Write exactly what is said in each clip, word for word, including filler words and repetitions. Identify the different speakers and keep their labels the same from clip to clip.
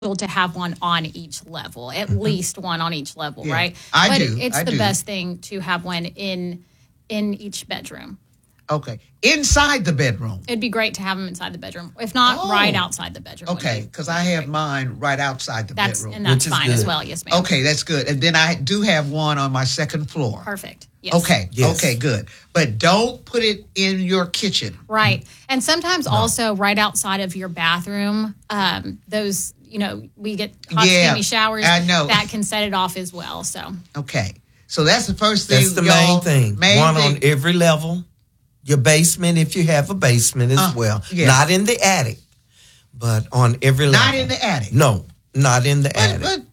Speaker 1: to have one on each level, at mm-hmm. least one on each level, yeah. right?
Speaker 2: I
Speaker 1: but
Speaker 2: do.
Speaker 1: It's
Speaker 2: I
Speaker 1: the
Speaker 2: do.
Speaker 1: best thing to have one in in each bedroom.
Speaker 2: Okay. Inside the bedroom.
Speaker 1: It'd be great to have them inside the bedroom. If not, oh. right outside the bedroom.
Speaker 2: Okay, because I have great. mine right outside the
Speaker 1: that's,
Speaker 2: bedroom.
Speaker 1: And that's fine good. as well. Yes, ma'am.
Speaker 2: Okay, that's good. And then I do have one on my second floor.
Speaker 1: Perfect. Yes.
Speaker 2: Okay. Yes. Okay, good. But don't put it in your kitchen.
Speaker 1: Right. And sometimes no. also right outside of your bathroom, um, those, you know, we get hot, yeah, steamy showers.
Speaker 2: I know.
Speaker 1: That can set it off as well. So.
Speaker 2: Okay. So that's the first thing.
Speaker 3: That's the main thing.
Speaker 2: Main
Speaker 3: one
Speaker 2: thing.
Speaker 3: on every level. Your basement, if you have a basement as uh, well. Yeah. Not in the attic, but on every level.
Speaker 2: Not in the attic?
Speaker 3: No, not in the
Speaker 2: but,
Speaker 3: attic.
Speaker 2: But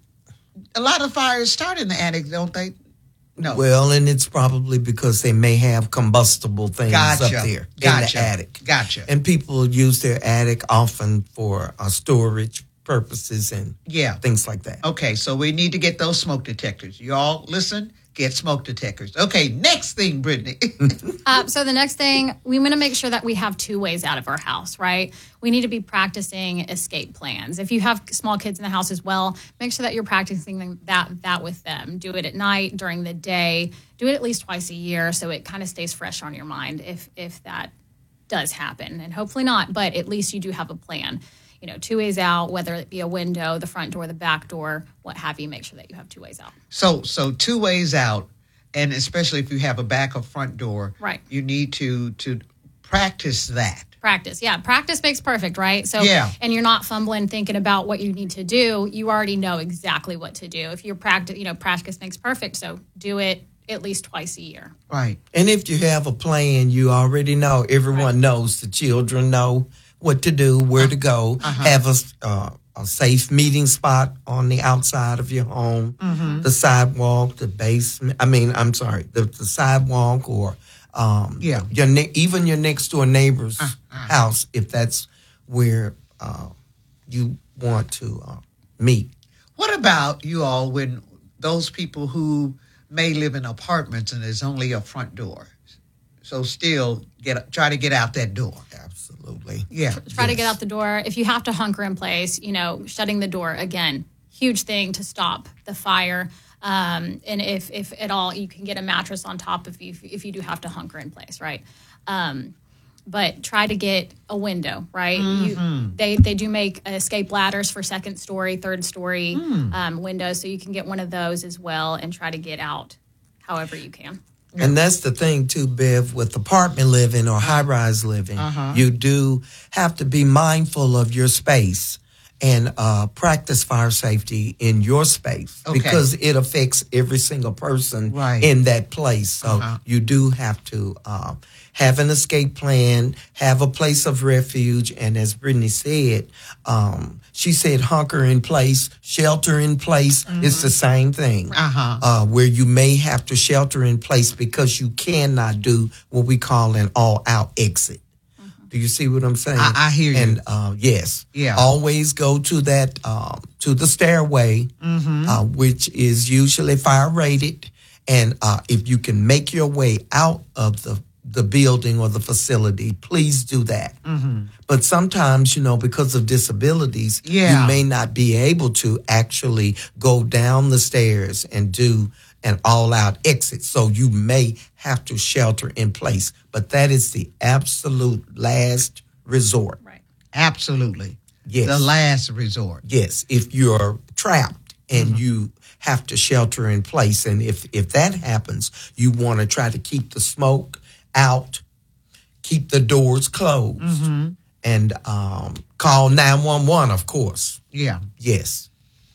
Speaker 2: a lot of fires start in the attic, don't they? No.
Speaker 3: Well, and it's probably because they may have combustible things
Speaker 2: gotcha.
Speaker 3: up there
Speaker 2: gotcha.
Speaker 3: in the attic.
Speaker 2: Gotcha.
Speaker 3: And people use their attic often for uh, storage purposes and
Speaker 2: yeah.
Speaker 3: things like that.
Speaker 2: Okay, so we need to get those smoke detectors. You all listen? Get smoke detectors. Okay, next thing, Brittany.
Speaker 1: uh, so the next thing, we want to make sure that we have two ways out of our house, right? We need to be practicing escape plans. If you have small kids in the house as well, make sure that you're practicing that that with them. Do it at night, during the day. Do it at least twice a year so it kind of stays fresh on your mind if if that does happen. And hopefully not, but at least you do have a plan. You know, two ways out, whether it be a window, the front door, the back door, what have you, make sure that you have two ways out.
Speaker 2: So so two ways out, and especially if you have a back or front door,
Speaker 1: right.
Speaker 2: you need to to practice that.
Speaker 1: Practice, yeah. Practice makes perfect, right? So,
Speaker 2: yeah.
Speaker 1: And you're not fumbling thinking about what you need to do. You already know exactly what to do. If you're practice, you know, practice makes perfect, so do it at least twice a year.
Speaker 2: Right.
Speaker 3: And if you have a plan, you already know. Everyone right. knows. The children know what to do, where to go,
Speaker 2: uh-huh.
Speaker 3: have a, uh, a safe meeting spot on the outside of your home,
Speaker 2: mm-hmm.
Speaker 3: the sidewalk, the basement. I mean, I'm sorry, the, the sidewalk or um,
Speaker 2: yeah.
Speaker 3: your ne- even your next door neighbor's
Speaker 2: uh-huh.
Speaker 3: house, if that's where uh, you want to uh, meet.
Speaker 2: What about you all when those people who may live in apartments and there's only a front door? So still get try to get out that door.
Speaker 3: Absolutely.
Speaker 2: Yeah.
Speaker 1: Try yes. to get out the door. If you have to hunker in place, you know, shutting the door, again, huge thing to stop the fire. Um, and if, if at all, you can get a mattress on top if you, if you do have to hunker in place, right? Um, but try to get a window, right?
Speaker 2: Mm-hmm.
Speaker 1: You, they, they do make escape ladders for second story, third story
Speaker 2: mm.
Speaker 1: um, windows, so you can get one of those as well and try to get out however you can.
Speaker 3: And that's the thing, too, Bev, with apartment living or high-rise living,
Speaker 2: uh-huh.
Speaker 3: you do have to be mindful of your space and uh, practice fire safety in your space
Speaker 2: okay.
Speaker 3: because it affects every single person
Speaker 2: right.
Speaker 3: in that place. So
Speaker 2: uh-huh.
Speaker 3: you do have to uh, have an escape plan, have a place of refuge, and as Brittany said, um, she said hunker in place, shelter in place.
Speaker 2: Mm-hmm.
Speaker 3: It's the same thing.
Speaker 2: Uh-huh.
Speaker 3: Uh, where you may have to shelter in place because you cannot do what we call an all-out exit. Mm-hmm. Do you see what I'm saying?
Speaker 2: I, I hear you.
Speaker 3: And uh, yes,
Speaker 2: yeah.
Speaker 3: always go to that um, to the stairway,
Speaker 2: mm-hmm.
Speaker 3: uh, which is usually fire rated. And uh, if you can make your way out of the the building or the facility, please do that.
Speaker 2: Mm-hmm.
Speaker 3: But sometimes, you know, because of disabilities,
Speaker 2: yeah.
Speaker 3: you may not be able to actually go down the stairs and do an all-out exit. So you may have to shelter in place. But that is the absolute last resort.
Speaker 1: Right.
Speaker 2: Absolutely.
Speaker 3: Yes.
Speaker 2: The last resort.
Speaker 3: Yes. If you're trapped and
Speaker 2: mm-hmm.
Speaker 3: you have to shelter in place, and if, if that happens, you want to try to keep the smoke out, keep the doors closed,
Speaker 2: mm-hmm.
Speaker 3: and um, call nine one one, of course.
Speaker 2: Yeah.
Speaker 3: Yes.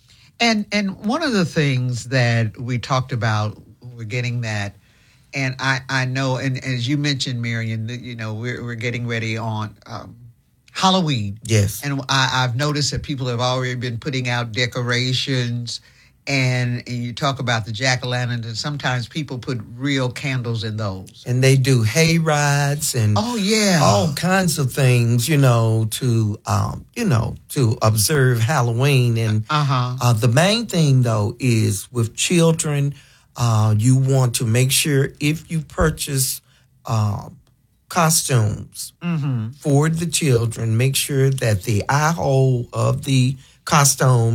Speaker 2: And and one of the things that we talked about, we're getting that, and I, I know, and as you mentioned, Marion, that, you know, we're we're getting ready on um, Halloween.
Speaker 3: Yes.
Speaker 2: And I, I've noticed that people have already been putting out decorations. And, and you talk about the jack-o'-lanterns, and sometimes people put real candles in those.
Speaker 3: And they do hay rides and
Speaker 2: oh yeah,
Speaker 3: all kinds of things, you know, to um, you know, to observe Halloween. And
Speaker 2: uh-huh.
Speaker 3: uh, the main thing though is with children, uh, you want to make sure if you purchase uh, costumes
Speaker 2: mm-hmm.
Speaker 3: for the children, make sure that the eye hole of the costume